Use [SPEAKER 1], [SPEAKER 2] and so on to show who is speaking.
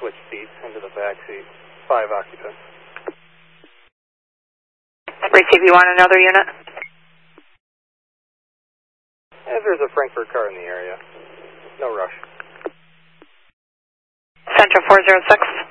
[SPEAKER 1] switch seats into the back seat. 5 occupants.
[SPEAKER 2] Receive, you want another unit?
[SPEAKER 1] As there's a Frankfurt car in the area. No rush.
[SPEAKER 2] Central 406.